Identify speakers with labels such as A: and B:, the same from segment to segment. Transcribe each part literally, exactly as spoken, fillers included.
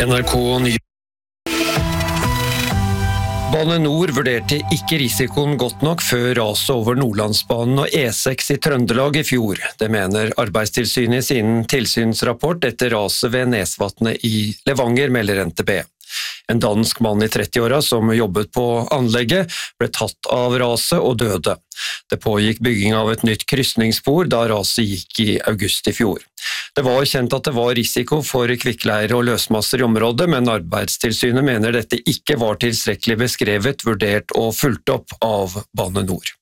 A: N R K Ny. Bane Nor vurderte ikke risikoen godt nok før raset over Nordlandsbanen og E seks i Trøndelag i fjor. Det mener Arbeidstilsynet i sin tilsynsrapport etter raset ved Nesvatnet i Levanger, melder N T B. En dansk mann i trettiåra som jobbet på anlegget ble tatt av raset og døde. Det pågikk bygging av et nytt kryssningsspor da raset gikk i august i fjor. Det var kjent at det var risiko for kvikkleire og løsmasser i området, men Arbeidstilsynet mener dette ikke var tilstrekkelig beskrevet, vurdert og fulgt opp av Bane Nor.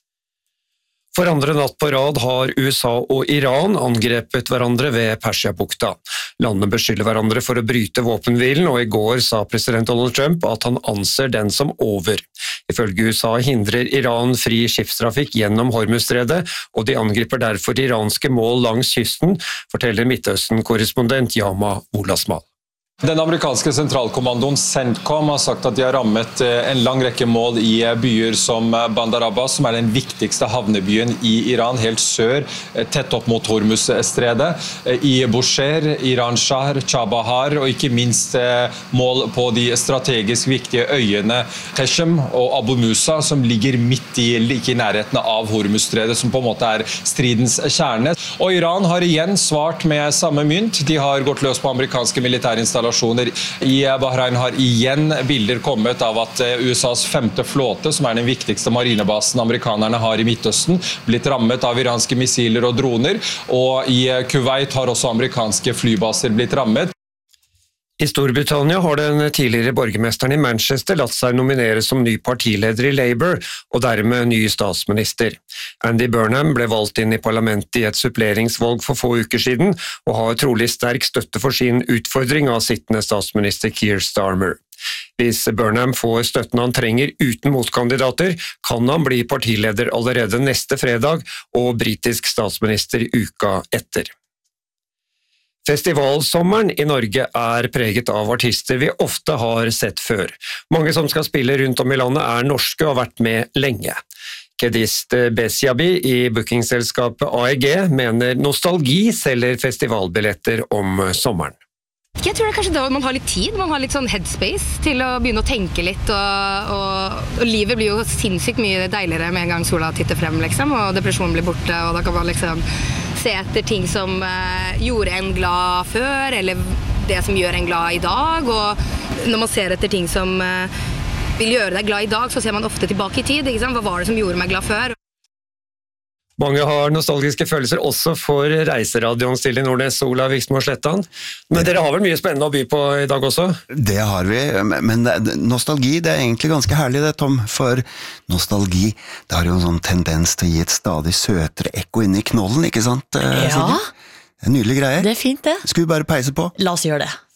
A: For andre natt på rad har U S A og Iran angrepet hverandre ved Persiabukta. Landene beskylder hverandre for å bryte våpenhvilen, og i går sa president Donald Trump at han anser den som over. Ifølge U S A hindrer Iran fri skipstrafikk gjennom Hormuzstredet, og de angriper derfor iranske mål langs kysten, forteller Midtøsten-korrespondent Yama Olasmal.
B: Den amerikanske sentralkommandoen CENTCOM har sagt at de har rammet en lang rekke mål i byer som Bandar Abbas, som er den viktigste havnebyen i Iran, helt sør, tett opp mot Hormuzstredet, i Bushehr, Iran Shahr, Chabahar, og ikke minst mål på de strategisk viktige øyene Qeshm og Abu Musa, som ligger midt i, like i nærheten av Hormuzstredet, som på en måte er stridens kjerne. Og Iran har igjen svart med samme mynt. De har gått løs på amerikanske militærinstallasjoner. I Bahrain har igjen bilder kommet av at U S As femte flåte, som er den viktigste marinebasen amerikanerne har i Midtøsten, blitt rammet av iranske missiler og droner, og i Kuwait har også amerikanske flybaser blitt rammet.
A: I Storbritannia har den tidligere borgermesteren i Manchester latt seg nominere som ny partileder i Labour, og dermed ny statsminister. Andy Burnham ble valgt inn i parlamentet i et suppleringsvalg for få uker siden, og har trolig sterk støtte for sin utfordring av sittende statsminister Keir Starmer. Hvis Burnham får støtten han trenger uten motkandidater, kan han bli partileder allerede neste fredag og britisk statsminister uka etter. Festivalsommeren i Norge er preget av artister vi ofte har sett før. Mange som skal spille rundt om i landet er norske og har vært med lenge. Kedist Besiabi i bookingselskapet A E G mener nostalgi selger festivalbilletter om sommeren.
C: Jeg tror det er kanskje da man har litt tid, man har litt sånn headspace til å begynne å tenke litt, og, og, og livet blir jo sinnssykt mye deiligere med en gang sola titter frem, liksom, og depresjonen blir borte, og da kan man liksom se etter ting som eh, gjorde en glad før, eller det som gjør en glad i dag, og når man ser etter ting som eh, vil gjøre deg glad i dag, så ser man ofte tilbake i tid, ikke sant? Hva var det som gjorde meg glad før?
A: Mange har nostalgiske følelser også for reiseradioen Silje Nordnes, Ola Viksmo og Slettan. Men dere har vel mye spennende å by på i dag også?
D: Det har vi, men nostalgi det er egentlig ganske herlig det, Tom, for nostalgi, det har jo en sånn tendens til å gi et stadig søtere ekko inn i knollen, ikke sant?
E: Ja.
D: Silje? Det er en nydelig greie.
E: Det er fint det.
D: Skal vi bare peise på?
E: La oss gjøre det.